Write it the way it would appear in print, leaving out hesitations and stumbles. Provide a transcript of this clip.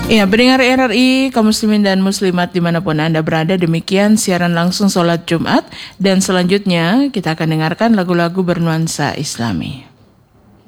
Ya, pendengar RRI, kaum muslimin dan muslimat dimanapun Anda berada, demikian siaran langsung sholat Jumat. Dan selanjutnya kita akan dengarkan lagu-lagu bernuansa Islami.